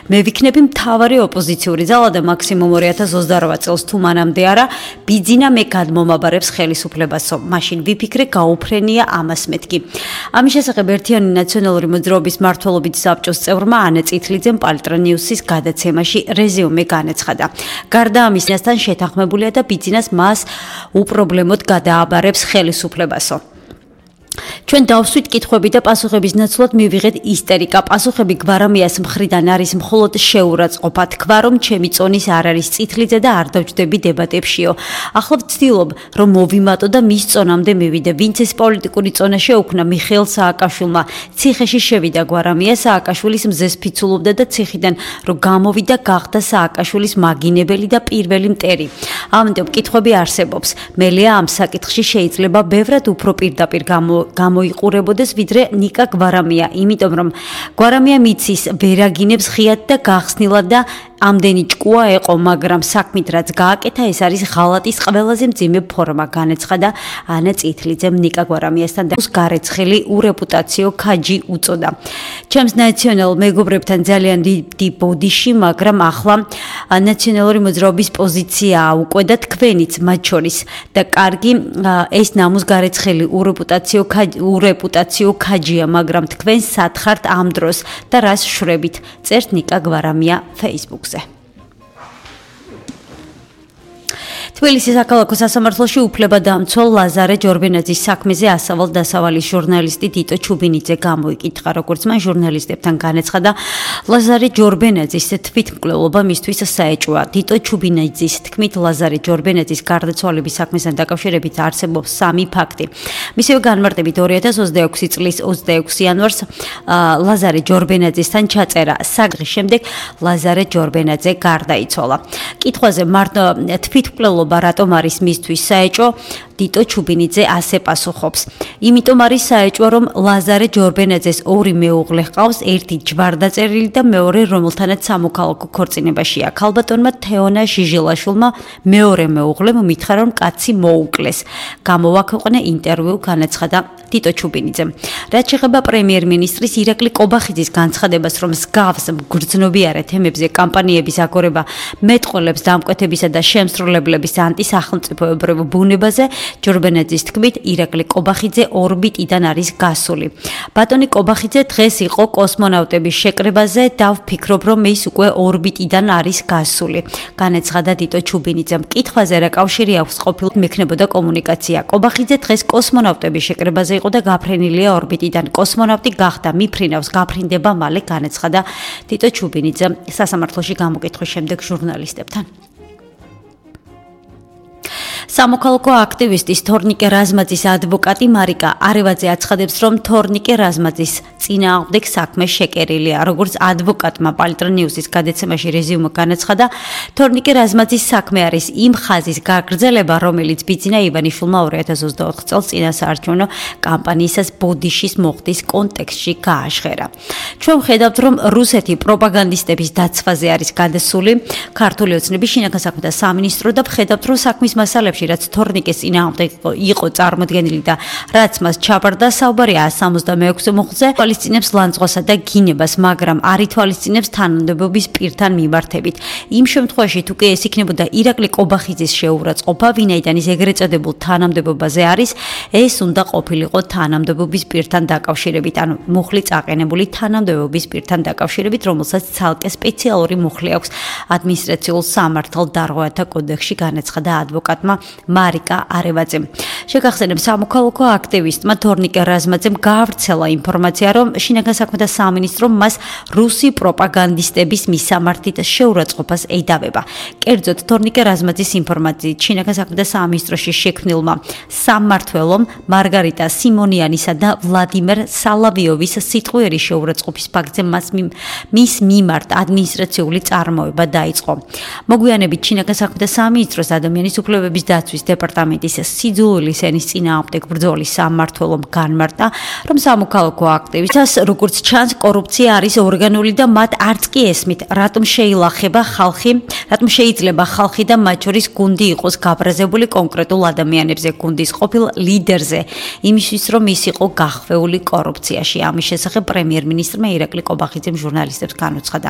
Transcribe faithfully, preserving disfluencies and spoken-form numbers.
მე ვიქნები მთავარი ოპოზიციური ძალა და მაქსიმუმ ორი ათას ოცდაოთხ წელს თუ მანამდე არა, ბიძინა მე გადმომაბარებს ხელისუფლებასო. მაშინ ვიფიქრე გაუფრენია ამას მეთქი. ამის შესახებ ერთიანი ნაციონალური მოძრაობის მმართველობის საბჭოს წევრმა ანა წითლიძემ პალტრანიუსის გადაცემაში რეზიუმე განაცხადა. გარდა ამისთან შეთანხმებულია და ბიძინას მას უპრობლემოდ გადააბარებს ხელისუფლებასო. ჩვენ დავსვით კითხვები და პასუხების ნაცვლად მივიღეთ ისტერიკა. პასუხები გვარამიას მხრიდან არის მხოლოდ შეურაცხყოფა. თქვა რომ ჩემი წონის არ არის წითლიძე და არ დავჯდები დებატებშიო. ახლა ვცდილობ რომ მოვიმატო და მის წონამდე მივიდე. ვინც ეს პოლიტიკური წონა შეუქმნა მიხეილ სააკაშვილმა. ციხეში შევიდა გვარამია, სააკაშვილის მზეს ფიცულობდა და ციხიდან რომ გამოვიდა გახდა სააკაშვილის მაგინებელი და პირველი მტერი. ამიტომ კითხვები არსებობს. მელია ამ საკითხში შეიძლება ბევრად უფრო პირდაპირ გამო გამოიყურებოდეს ვიდრე ნიკა გვარამია, იმიტომ რომ გვარამია მიცის ვერაგინებს ღიად და გახსნილად და ამდენი ჭკუა ეყო, მაგრამ საქმით რაც გააკეთა ეს არის ღალატის ყველაზე მძიმე ფორმა, განაცხადა ანა წითლიძემ ნიკა გვარამიასთან და გარეცხელი ურეპუტაციო ქაჯი უწოდა. ჩემს ნაციონალურ მეგობრებთან ძალიან დიდი ბოდიში, მაგრამ ახლა ნაციონალური მოძრაობის პოზიციაა უკვე და თქვენიც მათ შორის და კარგი ეს ნამუს გარეცხელი ურეპუტაციო ურეპუტაციო ქაჯია, მაგრამ თქვენ სათხართ ამ დროს და რას შვრებით? წერთ ნიკა გვარამია Facebook-ზე. თბილისის საქალაქო სასამართლოში უფლებადამცველ ლაზარე ჯორბენაძის საქმეზე ასავალ-დასავალის ჟურნალისტი დიტო ჩუბინიძე გამოიკითხა, როგორც მან ჟურნალისტებთან განაცხადა, ლაზარე ჯორბენაძის თვითმკვლელობა მისთვის საეჭვოა. დიტო ჩუბინიძის თქმით, ლაზარე ჯორბენაძის გარდაცვალების საქმესთან დაკავშირებით არსებობს სამი ფაქტი. მისივე განმარტებით ორი ათას ოცდაექვსი წლის ოცდაექვსი იანვარს ლაზარე ჯორბენაძესთან ჩაწერა. საგღის შემდეგ ლაზარე ჯორბენაძე გარდაიცვალა. კითხვაზე მარტო თვითმკვლელობა რატომ არის მისთვის საეჭვო? დიტო ჩუბინიძე ასე პასუხობს. იმიტომ არის საეჭვო, რომ ლაზარე ჯორბენაძეს ორი მეუღლე ჰყავს, ერთი ჯვარდაწერილი და მეორე რომელთანაც სამოქალაქო ქორწინებაშია. ქალბატონმა თეონა ჟიჟილაშვილმა მეორე მეუღლემ მითხრა, რომ კაცი მოუკლეს. გამოვაქვეყნა ინტერვიუ, განაცხადა დიტო ჩუბინიძემ. რაც შეეხება პრემიერ-მინისტრის ირაკლი კობახიძის განცხადებას, რომ მსგავს მგრძნობიარე თემებზე კამპანიების აგორება მეტყველებს დამკვეთებისა და შემსრულებლების ანტისახელმწიფოებრივ ბუნებაზე, ჯორბენაძის თქმით, ირაკლი კობახიძე ორბიტიდან არის გასული. ბატონი კობახიძე დღეს იყო კოსმონავტების შეკრებაზე და ვფიქრობ, რომ ის უკვე ორბიტიდან არის გასული. განაცხადა დიტო ჩუბინიძემ. კითხვაზე რა კავშირი აქვს ყოფილ მექნებოდა კომუნიკაცია. კობახიძე დღეს კოსმონავტების შეკრებაზე იყო და გაფრენილია ორბიტიდან. კოსმონავტი გახდა, მიფრინავს, გაფრინდება მალე, განაცხადა დიტო ჩუბინიძემ სასამართლოში გამოკითხვის შემდეგ ჟურნალისტებთან. სამოქალაქო აქტივისტის თორნიკე რაზმაძის ადვოკატი მარიკა არევაძე აცხადებს, რომ თორნიკე რაზმაძის წინააღმდეგ საქმე შეკერილია. როგორც ადვოკატმა პალტრანიუსის გადაცემაში რეზიუმე განაცხადა, თორნიკე რაზმაძის საქმე არის იმ ხაზის გაგრძელება, რომელიც ბიძინა ივანიშვილმა ორი ათას ოცდაოთხ წელს წინასაარჩევნო კამპანიისას ბოდიშის მოხდის კონტექსტში გააშხერა. ჩვენ ვხედავთ, რომ რუსეთი პროპაგანდისტების დაცვაზე არის გადასული. ქართული ოცნების შინაგან საქმეთა სამინისტრო და ვხედავთ, რომ საქმის მასალებში რაც თორნიკეს წინააღმდეგ იყო წარმოდგენილი და რაც მას ჩაბარდა, საუბარია სამოცდამეექვსე მოხდზე, თვალისწინებს ლანძღვასა და გინებას, მაგრამ არ ითვალისწინებს თანამდებობის პირთან მიმართებით. იმ შემთხვევაში თუ კი ეს იქნებოდა ირაკლი კობახიძის შეურაცხყოფა, ვინაიდან ის ეგრეთ წოდებულ თანამდებობაზე არის, ეს უნდა ყოფილიყო თანამდებობის პირთან დაკავშირებით, ანუ მუხლი წაყენებული თანამდებობის პირთან დაკავშირებით, რომელსაც ცალკე სპეციალური მუხლი აქვს ადმინისტრაციულ სამართალდარღვევათა კოდექსში, განაცხადა ადვოკატმა მარიკა არევაძემ. შეგახსენებ, სამოქალაქო აქტივისტმა თორნიკე რაზმაძემ გაავრცელა ინფორმაცია, რომ შინაგან საქმეთა სამინისტრო მას რუსი პროპაგანდისტების მისამართით შეურაცხყოფას ედავება. კერძოდ, თორნიკე რაზმაძის ინფორმაციით, შინაგან საქმეთა სამინისტროში შექმნილმა სამმართველომ მარგარიტა სიმონიანისა და ვლადიმერ სალავიოვის სიტყვიერი შეურაცხყოფის ფაქტზე მას მის მიმართ ადმინისტრაციული წარმოება დაიწყო. მოგვიანებით შინაგან საქმეთა სამინისტროს ადამიანის უფლებების დაცვის დეპარტამენტის სიძულვილის ენის წინააღმდეგ ბრძოლის სამმართველომ განმარტა, რომ სამოქალაქო აქტივისტას, როგორც ჩანს, კორუფცია არის ორგანული და მათ არც კი ესმით, რატომ შეილახება ხალხი, რატომ შეიძლება ხალხი და მათ შორის გუნდი იყოს გაბრაზებული კონკრეტულ ადამიანებზე, გუნდის ყოფილ ლიდერზე, იმისთვის, რომ ის იყო გახვეული კორუფციაში. ამის შესახებ პრემიერ-მინისტრმა ირაკლი კობახიძემ ჟურნალისტებს განუცხადა.